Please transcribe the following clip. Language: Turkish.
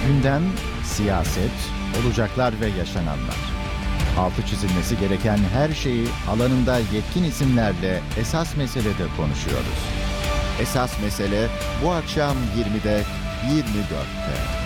Gündem, siyaset, olacaklar ve yaşananlar. Altı çizilmesi gereken her şeyi alanında yetkin isimlerle Esas Mesele'de konuşuyoruz. Esas Mesele bu akşam 20'de 24'te.